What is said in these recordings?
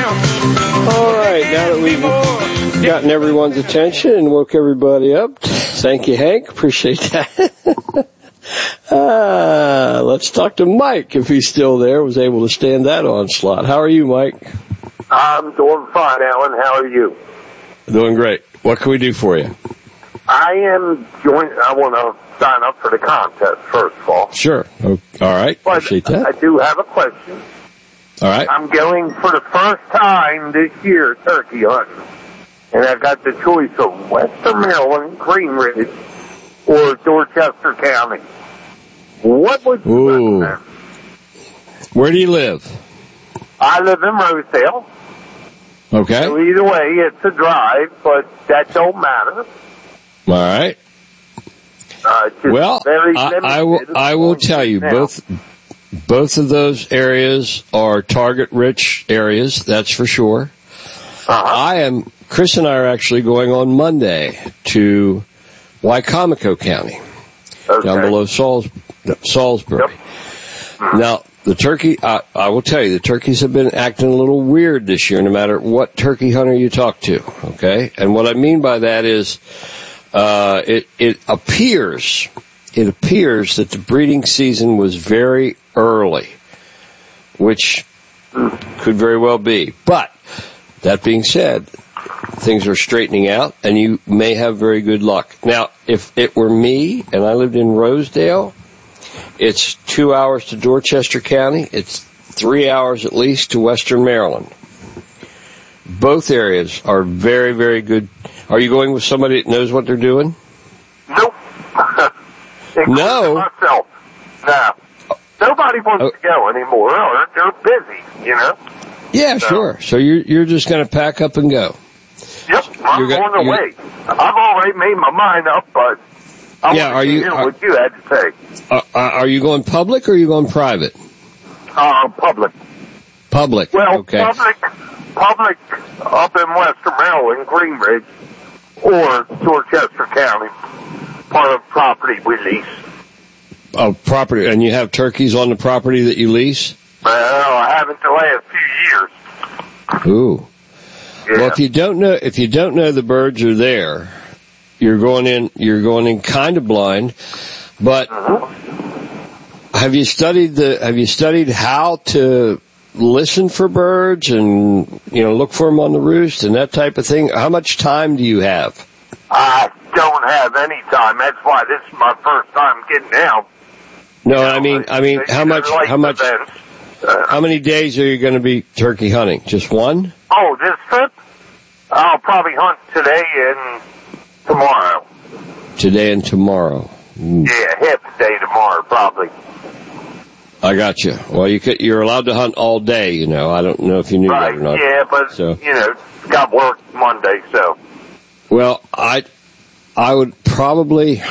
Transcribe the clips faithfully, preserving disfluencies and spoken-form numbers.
All right, now that we've gotten everyone's attention and woke everybody up, thank you, Hank. Appreciate that. uh, let's talk to Mike, if he's still there, was able to stand that onslaught. How are you, Mike? I'm doing fine, Alan. How are you? Doing great. What can we do for you? I am join. I want to sign up for the contest, first of all. Sure. Oh, all right. But appreciate that. I do have a question. All right. I'm going for the first time this year turkey hunting, and I've got the choice of Western Maryland, Green Ridge, or Dorchester County. What would you Ooh. recommend? Where do you live? I live in Rosedale. Okay. So either way, it's a drive, but that don't matter. All right. Uh, it's just Well, very I, limited I will. I will tell you now. both. Both of those areas are target-rich areas. That's for sure. Uh-huh. I am. Chris and I are actually going on Monday to Wicomico County, okay. down below Sals, Salisbury. Yep. Now, the turkey. I, I will tell you, the turkeys have been acting a little weird this year. No matter what turkey hunter you talk to, okay. And what I mean by that is, uh, it it appears. It appears that the breeding season was very early, which could very well be. But, that being said, things are straightening out, and you may have very good luck. Now, if it were me, and I lived in Rosedale, it's two hours to Dorchester County. It's three hours at least to Western Maryland. Both areas are very, very good. Are you going with somebody that knows what they're doing? Nope. No. Myself. No. Nobody wants oh. to go anymore. Or they're busy, you know? Yeah, so. Sure. So you're, you're just going to pack up and go. Yep, I'm you're on the you're, way. I've already made my mind up, but I yeah, want are to you, hear are, what you had to say. Uh, are you going public or are you going private? Uh, public. Public. Well, okay. public, public up in Western Maryland, Green Ridge, or Dorchester County, part of property we lease. Oh, property, and you have turkeys on the property that you lease? Well, I haven't the last few years. Ooh. Yeah. Well, if you don't know, if you don't know the birds are there, you're going in, you're going in kind of blind. But mm-hmm. have you studied the? Have you studied how to listen for birds and you know look for them on the roost and that type of thing? How much time do you have? I don't have any time. That's why this is my first time getting out. No, you know, I mean, I mean, how much? How much? Uh, how many days are you going to be turkey hunting? Just one? Oh, this trip? I'll probably hunt today and tomorrow. Today and tomorrow. Mm. Yeah, half a day tomorrow, probably. I got you. Well, you could, you're allowed to hunt all day, you know. I don't know if you knew right, that or not. Yeah, but, so. you know, got work Monday, so. Well, I, I would probably,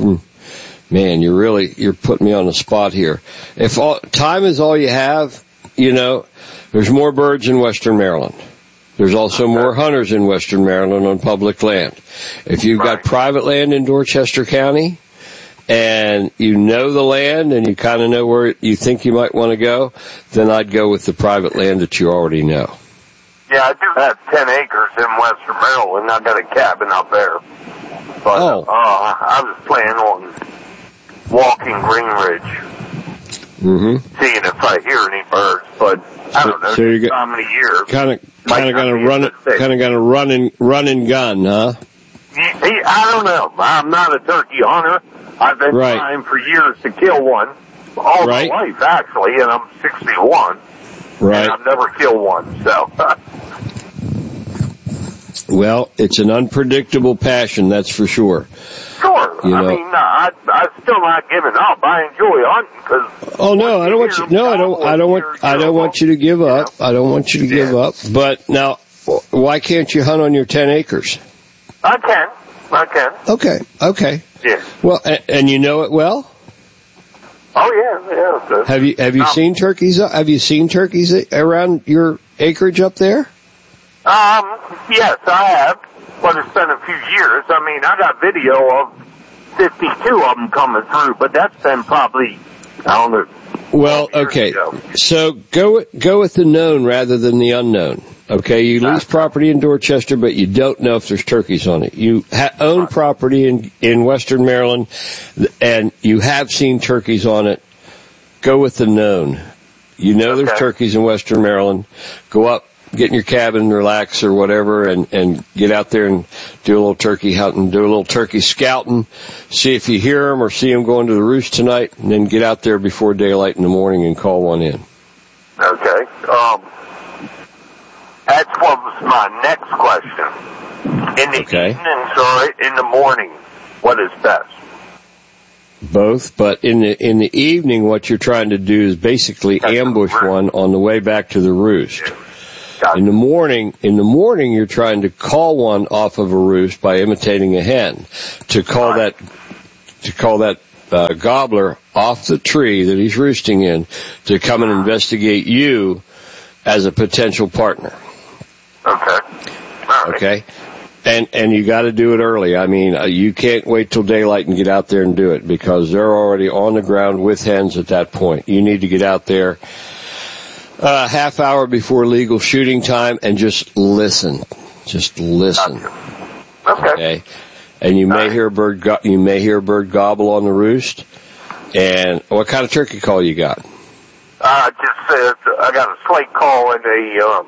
man, you're really, you're putting me on the spot here. If all, time is all you have, you know, there's more birds in Western Maryland. There's also okay. more hunters in Western Maryland on public land. If you've right. got private land in Dorchester County, and you know the land and you kind of know where you think you might want to go, then I'd go with the private land that you already know. Yeah, I do have ten acres in Western Maryland. I got a cabin up there. But, oh. uh, I was planning on walking Green Ridge. Mm-hmm. Seeing if I hear any birds, but I don't know. So you're this time of the year. Kind of, kind of gonna run it, kind of gonna run and, run and gun, huh? I don't know. I'm not a turkey hunter. I've been right. trying for years to kill one, all right. my life actually, and I'm sixty-one. Right. And I've never killed one, so. Well, it's an unpredictable passion, that's for sure. Sure. You I know, mean, uh, I, I'm still not giving up. I enjoy hunting because. Oh no, I don't want you. No, I don't. I don't want. I don't want you to give up. I don't want you to give up. But now, why can't you hunt on your ten acres? I can. I can. Okay. Okay. Yeah. Well, and, and you know it well. Oh yeah, yeah. So. Have you Have you um, seen turkeys? Have you seen turkeys around your acreage up there? Um. Yes, I have. But it's been a few years. I mean, I got video of fifty-two of them coming through, but that's been probably, I don't know. Well, okay. Ago. So go go with the known rather than the unknown. Okay, you lease property in Dorchester, but you don't know if there's turkeys on it. You ha- own property in, in Western Maryland, and you have seen turkeys on it. Go with the known. You know there's Okay. turkeys in Western Maryland. Go up, get in your cabin, relax or whatever, and, and get out there and do a little turkey hunting, do a little turkey scouting, see if you hear them or see them going to the roost tonight, and then get out there before daylight in the morning and call one in. Okay. Um, that was my next question. In the Okay. evenings or in the morning, what is best? Both, but in the in the evening, what you're trying to do is basically ambush one on the way back to the roost. In the morning, in the morning, you're trying to call one off of a roost by imitating a hen. To call that, to call that uh, gobbler off the tree that he's roosting in, to come and investigate you as a potential partner. Okay. All right. Okay. And, and you gotta do it early. I mean, uh, you can't wait till daylight and get out there and do it because they're already on the ground with hens at that point. You need to get out there a uh, half hour before legal shooting time and just listen. Just listen. Okay. Okay. And you may hear a bird, go- you may hear a bird gobble on the roost. And what kind of turkey call you got? I just said I got a slate call and a um,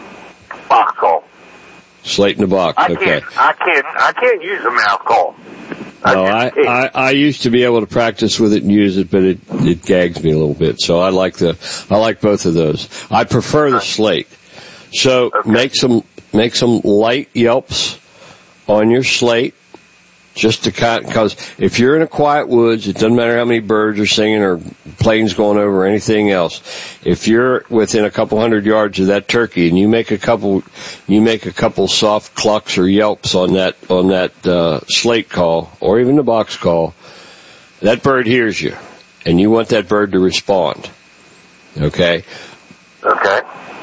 box call. Slate in the box. I Okay. can't. I can't. I can't use a mouth call. I No, I, just can't. I, I used to be able to practice with it and use it, but it, it gags me a little bit. So I like the, I like both of those. I prefer the slate. So Okay. make some, make some light yelps on your slate. Just to kind, because if you're in a quiet woods, it doesn't matter how many birds are singing or planes going over or anything else. If you're within a couple hundred yards of that turkey and you make a couple, you make a couple soft clucks or yelps on that on that uh, slate call or even the box call, that bird hears you, and you want that bird to respond. Okay. Okay.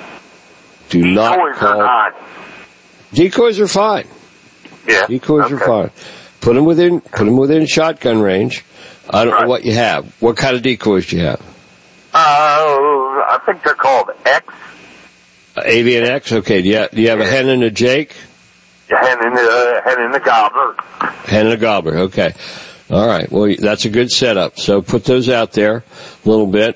Do Decoys not or call. not? Decoys are fine. Yeah. Decoys okay. are fine. Put them within, put them within shotgun range. I don't Right. know what you have. What kind of decoys do you have? Uh, I think they're called X. Uh, Avian X? Okay. Do you, do you have a hen and a Jake? Hen in the uh, hen in the gobbler. Hen and a gobbler. Okay. All right. Well, that's a good setup. So put those out there a little bit.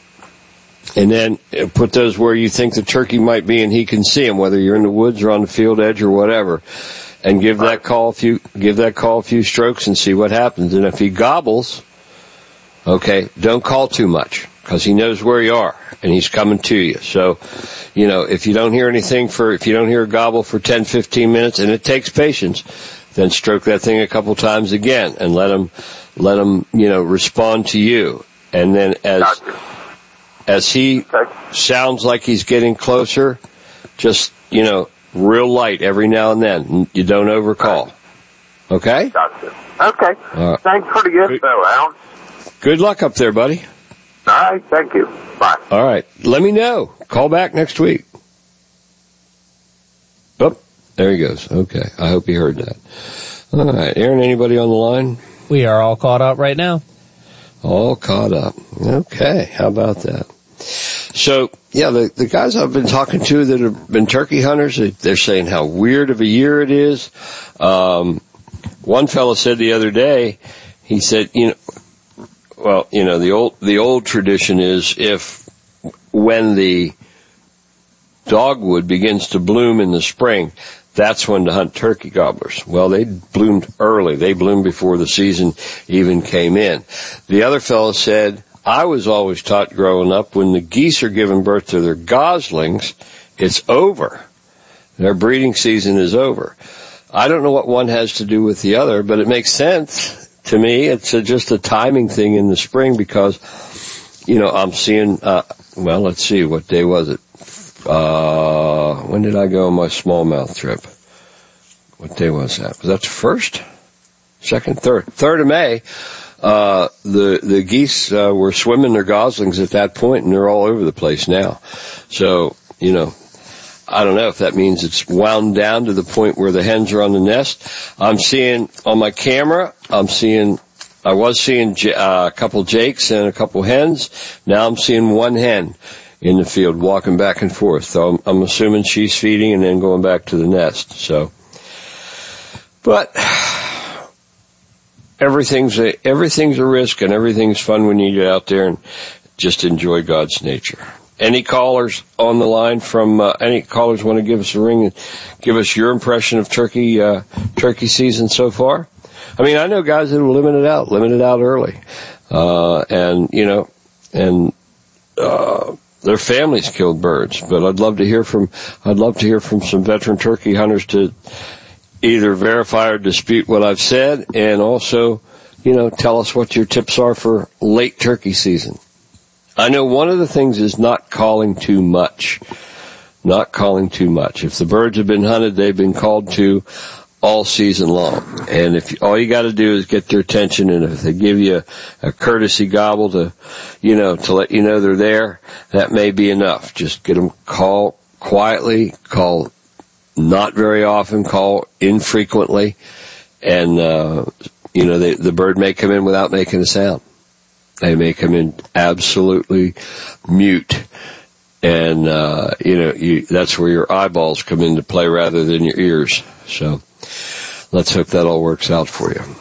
And then put those where you think the turkey might be and he can see them, whether you're in the woods or on the field edge or whatever. And give that call a few, give that call a few strokes and see what happens. And if he gobbles, okay, don't call too much because he knows where you are and he's coming to you. So, you know, if you don't hear anything for, if you don't hear a gobble for ten, fifteen minutes, and it takes patience, then stroke that thing a couple times again and let him, let him, you know, respond to you. And then as, as he sounds like he's getting closer, just, you know, real light every now and then. You don't overcall. Okay? Gotcha. Okay. All right. Thanks for the info, Alan. Good luck up there, buddy. All right. Thank you. Bye. All right. Let me know. Call back next week. Oh, there he goes. Okay. I hope he heard that. All right. Aaron, anybody on the line? We are all caught up right now. All caught up. Okay. How about that? So, yeah, the, the guys I've been talking to that have been turkey hunters, they're saying how weird of a year it is. Um, one fellow said the other day, he said, you know, well, you know, the old, the old tradition is if, when the dogwood begins to bloom in the spring, that's when to hunt turkey gobblers. Well, they bloomed early. They bloomed before the season even came in. The other fellow said, I was always taught growing up when the geese are giving birth to their goslings, it's over. Their breeding season is over. I don't know what one has to do with the other, but it makes sense to me. It's a, just a timing thing in the spring because, you know, I'm seeing, uh, well, let's see, what day was it? Uh, when did I go on my smallmouth trip? What day was that? Was that the first? Second? Third? Third of May. Uh, the, the geese, uh, were swimming their goslings at that point and they're all over the place now. So, you know, I don't know if that means it's wound down to the point where the hens are on the nest. I'm seeing on my camera, I'm seeing, I was seeing uh, a couple jakes and a couple hens. Now I'm seeing one hen. in the field, walking back and forth. So I'm, I'm assuming she's feeding and then going back to the nest. So, but everything's a, everything's a risk and everything's fun when you get out there and just enjoy God's nature. Any callers on the line from, uh, any callers want to give us a ring and give us your impression of turkey, uh, turkey season so far? I mean, I know guys that will limit it out, limit it out early. Uh, and, you know, and, uh, their families killed birds, but I'd love to hear from, I'd love to hear from some veteran turkey hunters to either verify or dispute what I've said and also, you know, tell us what your tips are for late turkey season. I know one of the things is not calling too much. Not calling too much. If the birds have been hunted, they've been called to all season long. And if all you got to do is get their attention, and if they give you a, a courtesy gobble to, you know, to let you know they're there, that may be enough. Just get them, call quietly, call not very often, call infrequently, and, uh, you know, they, the bird may come in without making a sound. They may come in absolutely mute, and, uh, you know, you, that's where your eyeballs come into play rather than your ears. So let's hope that all works out for you.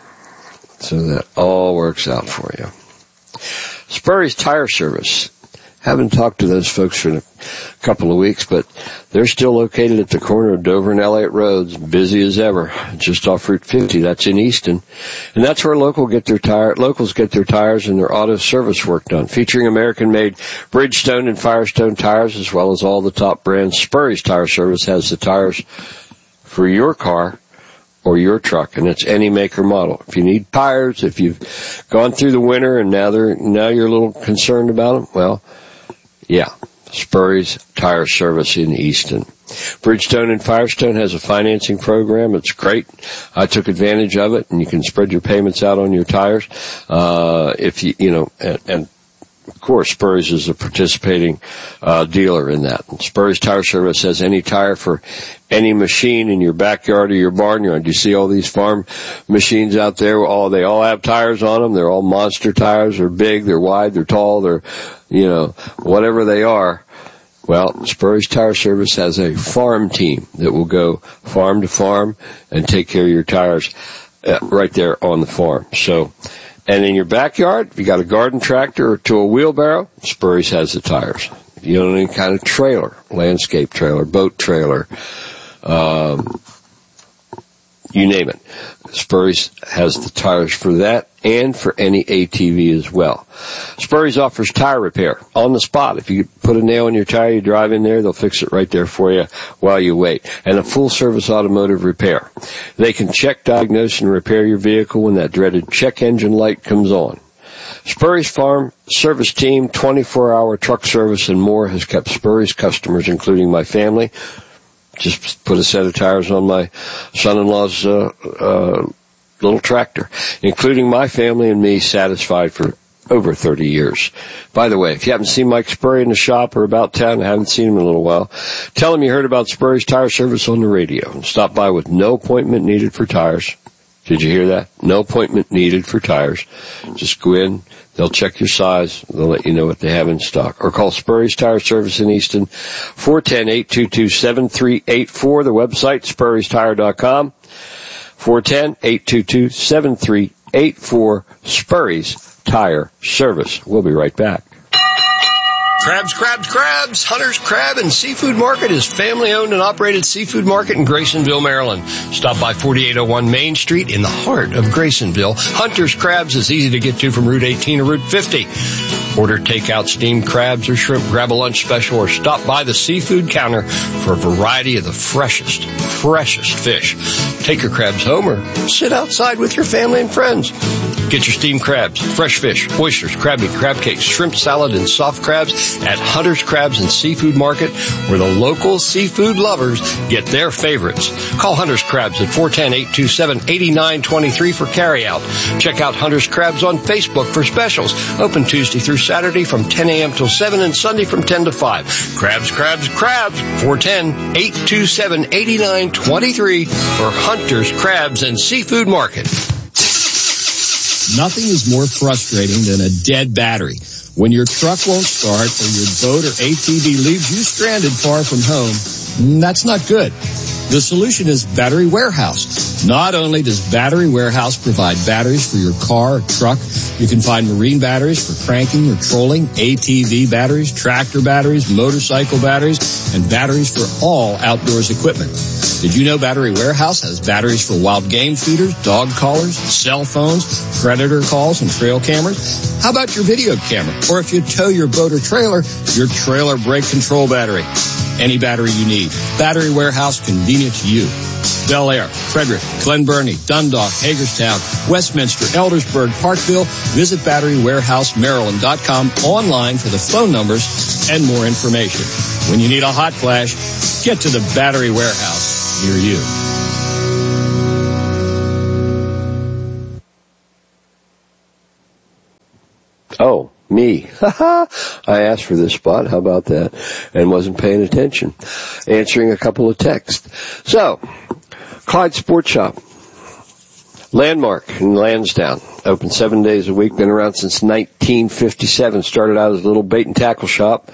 So that all works out for you. Spurry's Tire Service. Haven't talked to those folks for a couple of weeks, but they're still located at the corner of Dover and Elliott Roads, busy as ever, just off Route fifty. That's in Easton. And that's where local get their tire, locals get their tires and their auto service work done, featuring American-made Bridgestone and Firestone tires, as well as all the top brands. Spurry's Tire Service has the tires for your car or your truck, and it's any make or model. If you need tires, if you've gone through the winter and now they're now you're a little concerned about them, well, yeah, Spurry's Tire Service in Easton. Bridgestone and Firestone has a financing program. It's great. I took advantage of it, and you can spread your payments out on your tires. Uh, if you, you know, and, and of course, Spurry's is a participating uh, dealer in that. And Spurry's Tire Service has any tire for any machine in your backyard or your barnyard. You see all these farm machines out there. All they all have tires on them. They're all monster tires. They're big. They're wide. They're tall. They're, you know, whatever they are. Well, Spurry's Tire Service has a farm team that will go farm to farm and take care of your tires uh, right there on the farm. So. And in your backyard, if you got a garden tractor or to a wheelbarrow, Spurry's has the tires. If you own any kind of trailer, landscape trailer, boat trailer, um, you name it, Spurry's has the tires for that and for any A T V as well. Spurry's offers tire repair on the spot. If you put a nail in your tire, you drive in there, they'll fix it right there for you while you wait. And a full-service automotive repair. They can check, diagnose, and repair your vehicle when that dreaded check engine light comes on. Spurry's Farm Service Team, twenty-four hour truck service, and more has kept Spurry's customers, including my family. Just put a set of tires on my son-in-law's uh, uh, little tractor, including my family and me, satisfied for over thirty years. By the way, if you haven't seen Mike Spurry in the shop or about town, I haven't seen him in a little while, tell him you heard about Spurry's Tire Service on the radio and stop by with no appointment needed for tires. Did you hear that? No appointment needed for tires. Just go in. They'll check your size. They'll let you know what they have in stock. Or call Spurry's Tire Service in Easton, four one zero, eight two two, seven three eight four. The website, spurrys tire dot com, four one zero, eight two two, seven three eight four. Spurry's Tire Service. We'll be right back. Crabs, Crabs, Crabs. Hunter's Crab and Seafood Market is family-owned and operated seafood market in Graysonville, Maryland. Stop by forty-eight oh one Main Street in the heart of Graysonville. Hunter's Crabs is easy to get to from Route eighteen or Route fifty. Order takeout steamed crabs or shrimp, grab a lunch special, or stop by the seafood counter for a variety of the freshest, freshest fish. Take your crabs home or sit outside with your family and friends. Get your steamed crabs, fresh fish, oysters, crab meat, crab cakes, shrimp salad, and soft crabs at Hunter's Crabs and Seafood Market, where the local seafood lovers get their favorites. Call Hunter's Crabs at four one zero, eight two seven, eight nine two three for carryout. Check out Hunter's Crabs on Facebook for specials. Open Tuesday through Saturday from ten a.m. till seven and Sunday from ten to five. Crabs, Crabs, Crabs, four one zero, eight two seven, eight nine two three for Hunter's Crabs and Seafood Market. Nothing is more frustrating than a dead battery. When your truck won't start or your boat or A T V leaves you stranded far from home, that's not good. The solution is Battery Warehouse. Not only does Battery Warehouse provide batteries for your car or truck, you can find marine batteries for cranking or trolling, A T V batteries, tractor batteries, motorcycle batteries, and batteries for all outdoors equipment. Did you know Battery Warehouse has batteries for wild game feeders, dog collars, cell phones, predator calls, and trail cameras? How about your video camera? Or if you tow your boat or trailer, your trailer brake control battery. Any battery you need. Battery Warehouse, convenient to you. Bel Air, Frederick, Glen Burnie, Dundalk, Hagerstown, Westminster, Eldersburg, Parkville. Visit battery warehouse maryland dot com online for the phone numbers and more information. When you need a hot flash, get to the Battery Warehouse near you. Oh, me. I asked for this spot. How about that? And wasn't paying attention. Answering a couple of texts. So, Clyde Sports Shop. Landmark in Lansdowne. Open seven days a week. Been around since nineteen fifty-seven. Started out as a little bait and tackle shop.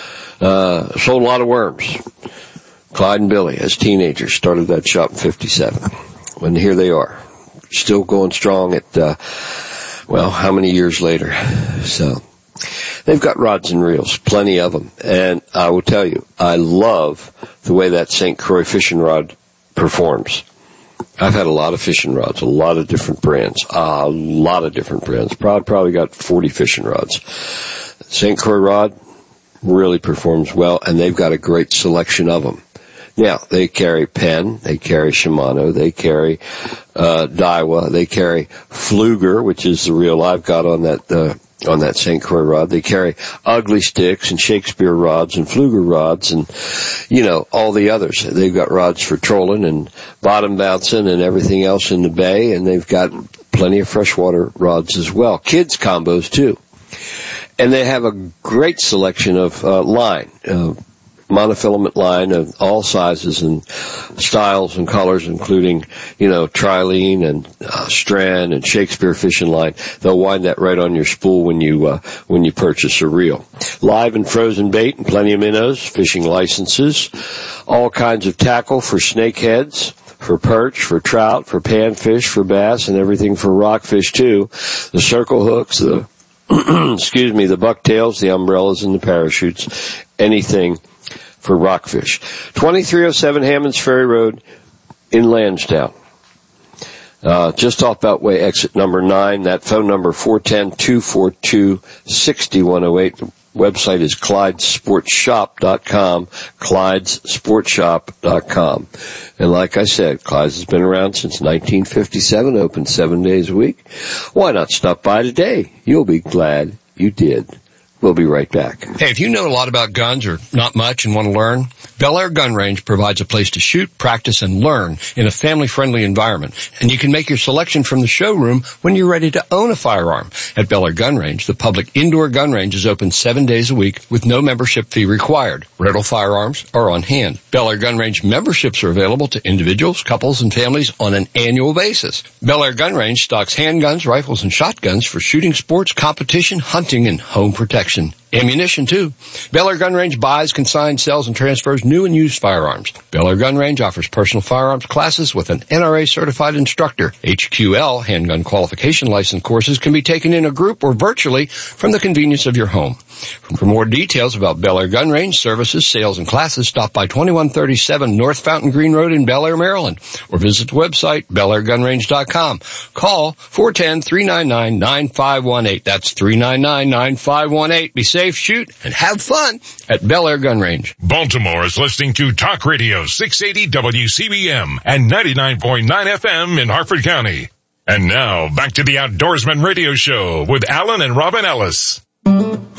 Uh, sold a lot of worms. Clyde and Billy, as teenagers, started that shop in fifty-seven. And here they are. Still going strong at, uh, well, how many years later? So, they've got rods and reels, plenty of them. And I will tell you, I love the way that Saint Croix fishing rod performs. I've had a lot of fishing rods, a lot of different brands, a lot of different brands. Probably, probably got forty fishing rods. Saint Croix rod really performs well, and they've got a great selection of them. Now, they carry Penn, they carry Shimano, they carry uh Daiwa, they carry Pfluger, which is the reel I've got on that uh, on that Saint Croix rod. They carry Ugly Sticks and Shakespeare rods and Pfluger rods and, you know, all the others. They've got rods for trolling and bottom bouncing and everything else in the bay, and they've got plenty of freshwater rods as well. Kids combos, too. And they have a great selection of uh, line, uh, monofilament line of all sizes and styles and colors, including, you know, trilene and uh, strand and Shakespeare fishing line. They'll wind that right on your spool when you uh, when you purchase a reel. Live and frozen bait and plenty of minnows, fishing licenses, all kinds of tackle for snakeheads, for perch, for trout, for panfish, for bass, and everything for rockfish too. The circle hooks, the excuse me, the bucktails, the umbrellas, and the parachutes, anything for rockfish. twenty-three oh seven Hammonds Ferry Road in Lansdowne. Uh, just off Beltway exit number nine. That phone number, four one zero, two four two, six one zero eight. The website is Clyde Sports Shop dot com, Clydes Sports Shop dot com. And like I said, Clyde's has been around since nineteen fifty-seven, open seven days a week. Why not stop by today? You'll be glad you did. We'll be right back. Hey, if you know a lot about guns or not much and want to learn, Bel Air Gun Range provides a place to shoot, practice, and learn in a family-friendly environment. And you can make your selection from the showroom when you're ready to own a firearm. At Bel Air Gun Range, the public indoor gun range is open seven days a week with no membership fee required. Rental firearms are on hand. Bel Air Gun Range memberships are available to individuals, couples, and families on an annual basis. Bel Air Gun Range stocks handguns, rifles, and shotguns for shooting sports, competition, hunting, and home protection. Ammunition, too. Bel Air Gun Range buys, consigns, sells, and transfers new and used firearms. Bel Air Gun Range offers personal firearms classes with an N R A-certified instructor. H Q L, handgun qualification license courses, can be taken in a group or virtually from the convenience of your home. For more details about Bel Air Gun Range services, sales, and classes, stop by twenty-one thirty-seven North Fountain Green Road in Bel Air, Maryland, or visit the website, bel air gun range dot com. Call four one zero, three nine nine, nine five one eight. That's three nine nine, nine five one eight. Be safe, shoot, and have fun at Bel Air Gun Range. Baltimore is listening to Talk Radio six eighty W C B M and ninety-nine point nine F M in Harford County. And now, back to the Outdoorsman Radio Show with Alan and Robin Ellis.